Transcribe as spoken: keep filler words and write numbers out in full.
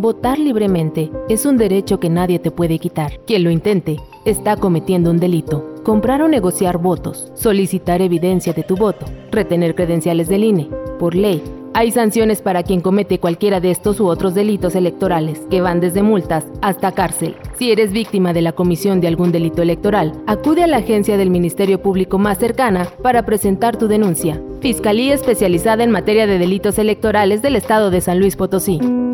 Votar libremente es un derecho que nadie te puede quitar. Quien lo intente está cometiendo un delito. Comprar o negociar votos, solicitar evidencia de tu voto, retener credenciales del I N E. Por ley, hay sanciones para quien comete cualquiera de estos u otros delitos electorales, que van desde multas hasta cárcel. Si eres víctima de la comisión de algún delito electoral, acude a la agencia del Ministerio Público más cercana para presentar tu denuncia. Fiscalía Especializada en Materia de Delitos Electorales del Estado de San Luis Potosí.